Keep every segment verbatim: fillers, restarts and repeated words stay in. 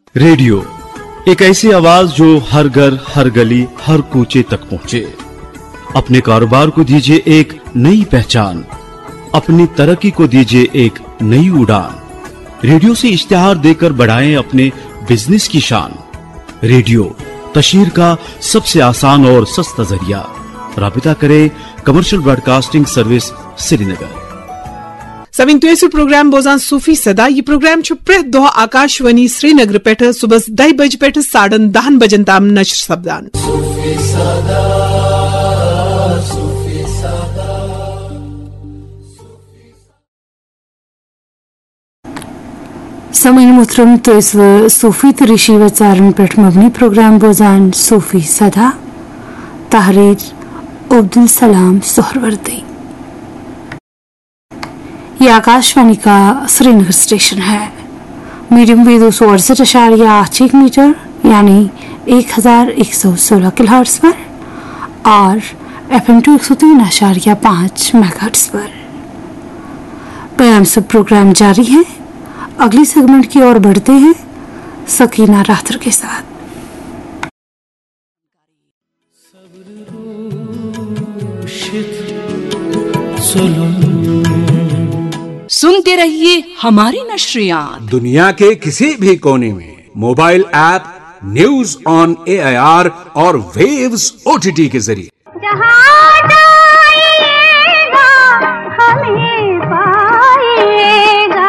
Radio एक ऐसी आवाज जो हर घर, हर गली, हर कूचे तक पहुंचे। अपने कारोबार को दीजिए एक नई पहचान, अपनी तरक्की को दीजिए एक नई उड़ान। रेडियो से इश्तिहार देकर बढ़ाएं अपने बिजनेस की शान। रेडियो तशहीर का सबसे आसान और सस्ता जरिया। राबिता करें commercial broadcasting service Srinagar. Savin तुयसु programme बोजान सूफी सदा ये प्रोग्राम छु प्रत दोह आकाशवाणी श्रीनगर पेठ सुबह दह बज पेठ साढ़न दहन बजन ताम नशर सपदान। सूफी सदा, सूफी सदा। समीन मुहतरम तो इस सूफी तरीशी व चारण पेठ मबनी प्रोग्राम बोजान सूफी सदा तहरीर अब्दुल सलाम सोहरवर्दी। ये आकाशवाणी का श्रीनगर स्टेशन है। मीडियम वेव दो सौ अड़सठ अशारिया आठ एक मीटर यानी एक हजार एक सौ सोलह किलोहर्ट्ज पर और एफ एम टू एक सौ तीन अशारिया पाँच मेगाहर्ट्ज पर। बयान सब प्रोग्राम जारी है। अगली सेगमेंट की ओर बढ़ते हैं सकीना राहतर के साथ। सुनते रहिए हमारी नशरियात दुनिया के किसी भी कोने में mobile app news on A I R और वेव्स ओ टी टी के जरिए। जहाँ जाइएगा हमें पाइएगा।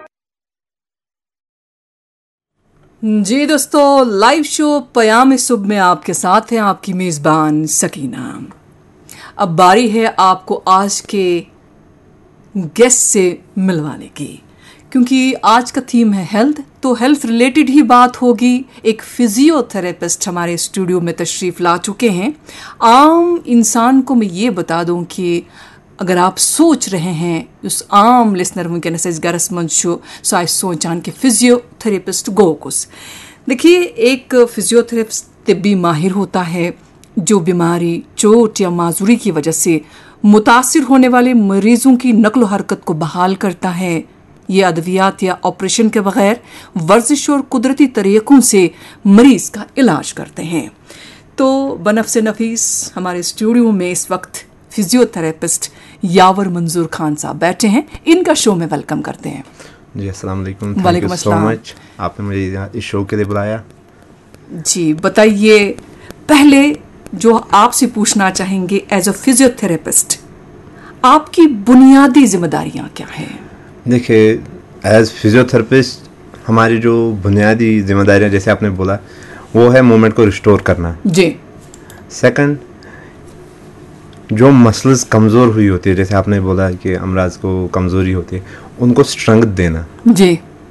जी दोस्तों, लाइव शो पयाम सुबह में आपके साथ है आपकी मेजबान सकीना। अब बारी है आपको आज के गेस्ट से मिलवाने की, क्योंकि आज का थीम है हेल्थ, तो हेल्थ रिलेटेड ही बात होगी। एक फिजियोथेरेपिस्ट हमारे स्टूडियो में तशरीफ़ ला चुके हैं। आम इंसान को मैं ये बता दूं कि अगर आप सोच रहे हैं उस आम लिसनर वुनकस गरस मन सो सोचान कि फिजियोथेरेपिस्ट गो कुस। देखिए, एक फिजियोथेरेपिस्ट तिब्बी माहिर होता है जो बीमारी, चोट या माजूरी की वजह से मुतासिर होने वाले मरीजों की नक्ल हरकत को बहाल करता है। ये अद्वियात या ऑपरेशन के बगैर वर्जिश और कुदरती तरीक़ों से मरीज का इलाज करते हैं। तो बनफ़्स नफीस हमारे स्टूडियो में इस वक्त फिजियोथेरेपिस्ट यावर मंजूर खान साहब बैठे हैं। इनका शो में वेलकम करते हैं। जी अस्सलाम वालेकुम। वालेकुम अस्सलाम। सो मच, आपने मुझे इस शो के लिए बुलाया। जी बताइए, पहले जो आपसे पूछना चाहेंगे एज अ फिजियोथेरेपिस्ट, आपकी बुनियादी जिम्मेदारियां क्या हैं? देखिए, एज फिजियोथेरेपिस्ट हमारी जो बुनियादी जिम्मेदारियां, जैसे आपने बोला, वो है मूवमेंट को रिस्टोर करना। जी। सेकंड, जो मसल्स कमज़ोर हुई होती है, जैसे आपने बोला कि अमराज को कमज़ोरी होती है, उनको स्ट्रेंथ देना। जी।